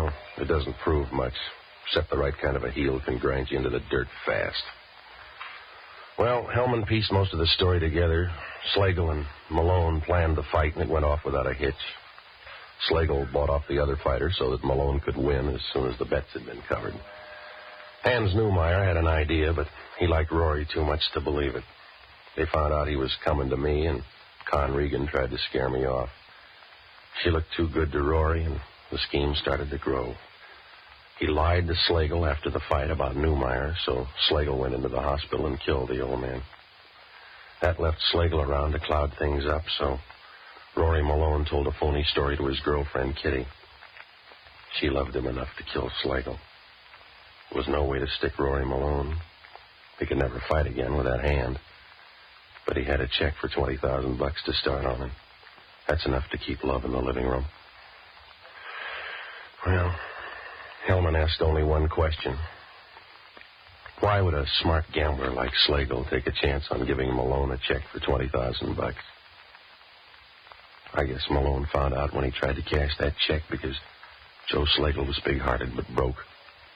Well, it doesn't prove much, except the right kind of a heel can grind you into the dirt fast. Well, Hellman pieced most of the story together. Slagle and Malone planned the fight, and it went off without a hitch. Slagle bought off the other fighter so that Malone could win as soon as the bets had been covered. Hans Newmeyer had an idea, but he liked Rory too much to believe it. They found out he was coming to me, and Con Regan tried to scare me off. She looked too good to Rory, and the scheme started to grow. He lied to Slagle after the fight about Newmeyer, so Slagle went into the hospital and killed the old man. That left Slagle around to cloud things up, so Rory Malone told a phony story to his girlfriend, Kitty. She loved him enough to kill Slagle. There was no way to stick Rory Malone. He could never fight again with that hand. But he had a check for $20,000 to start on, and that's enough to keep love in the living room. Well, Hellman asked only one question. Why would a smart gambler like Slagle take a chance on giving Malone a check for $20,000? I guess Malone found out when he tried to cash that check because Joe Slagle was big-hearted but broke.